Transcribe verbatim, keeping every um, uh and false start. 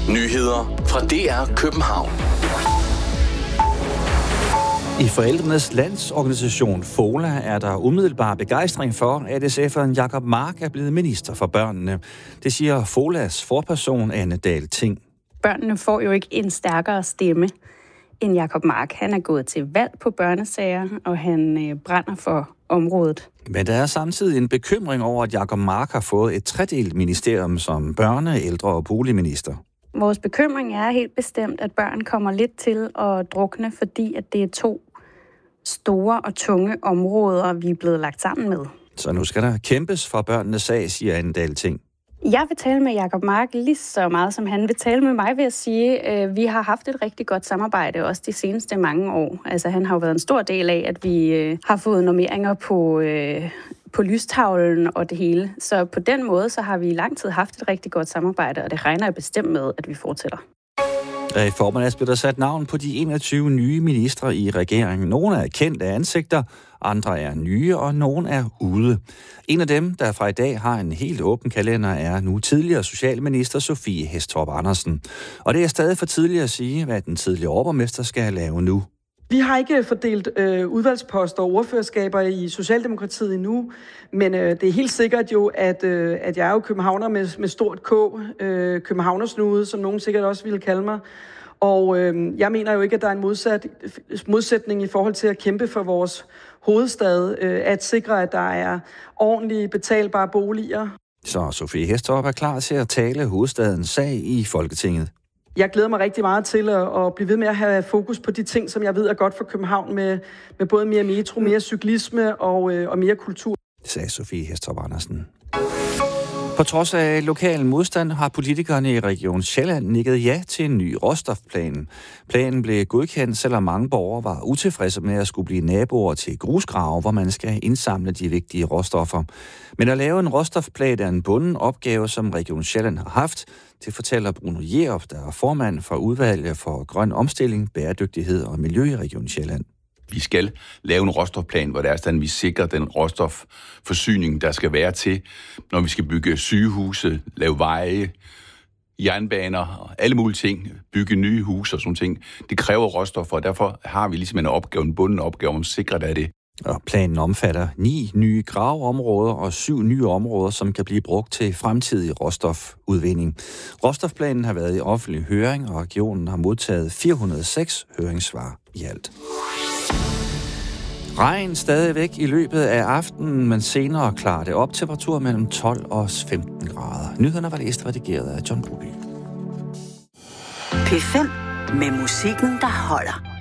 Nyheder fra D R København. I Forældrenes Landsorganisation FOLA er der umiddelbar begejstring for, at S F'eren Jacob Mark er blevet minister for børnene. Det siger FOLAs forperson Anne Dahl Ting. Børnene får jo ikke en stærkere stemme end Jacob Mark. Han er gået til valg på børnesager, og han øh, brænder for området. Men der er samtidig en bekymring over, at Jacob Mark har fået et tredelt ministerium som børne-, ældre- og boligminister. Vores bekymring er helt bestemt, at børn kommer lidt til at drukne, fordi at det er to store og tunge områder, vi er blevet lagt sammen med. Så nu skal der kæmpes for børnenes sag, siger Anne Dahl Ting. Jeg vil tale med Jacob Mark lige så meget, som han vil tale med mig, vil jeg sige. Vi har haft et rigtig godt samarbejde, også de seneste mange år. Altså, han har jo været en stor del af, at vi har fået normeringer på, på lystavlen og det hele. Så på den måde, så har vi i lang tid haft et rigtig godt samarbejde, og det regner jeg bestemt med, at vi fortsætter. I formiddags blev der sat navn på de enogtyve nye ministre i regeringen. Nogle er kendte ansigter, andre er nye, og nogle er ude. En af dem, der fra i dag har en helt åben kalender, er nu tidligere socialminister Sofie Hæstorp Andersen. Og det er stadig for tidligt at sige, hvad den tidligere overborgmester skal lave nu. Vi har ikke fordelt øh, udvalgsposter og ordførerskaber i Socialdemokratiet endnu, men øh, det er helt sikkert jo, at, øh, at jeg er jo københavner med, med stort K, øh, københavnersnude, som nogen sikkert også ville kalde mig. Og øh, jeg mener jo ikke, at der er en modsat, modsætning i forhold til at kæmpe for vores hovedstad, øh, at sikre, at der er ordentlige, betalbare boliger. Så Sofie Hæstorp er klar til at tale hovedstadens sag i Folketinget. Jeg glæder mig rigtig meget til at, at blive ved med at have fokus på de ting, som jeg ved er godt for København, med, med både mere metro, mere cyklisme og, og mere kultur. Sagde Sofie Hæstorp Andersen. På trods af lokal modstand har politikerne i Region Sjælland nikket ja til en ny råstofplan. Planen blev godkendt, selvom mange borgere var utilfredse med at skulle blive naboer til grusgrave, hvor man skal indsamle de vigtige råstoffer. Men at lave en råstofplan er en bunden opgave, som Region Sjælland har haft. Det fortæller Bruno Jerup, der er formand for udvalget for grøn omstilling, bæredygtighed og miljø i Region Sjælland. Vi skal lave en råstofplan, hvor det er sådan, vi sikrer den råstofforsyning, der skal være til, når vi skal bygge sygehuse, lave veje, jernbaner, alle mulige ting, bygge nye huse og sådan ting. Det kræver råstoffer, og derfor har vi ligesom en opgave, en bunden opgave om at sikre, det er det. Og planen omfatter ni nye graveområder og syv nye områder, som kan blive brugt til fremtidig råstofudvinding. Råstofplanen har været i offentlig høring, og regionen har modtaget fire hundrede og seks høringssvar i alt. Regn stadigvæk i løbet af aftenen, men senere klarer det op. Temperatur mellem tolv og femten grader. Nyhederne var læst og redigeret af John Buby. P fem med musikken, der holder.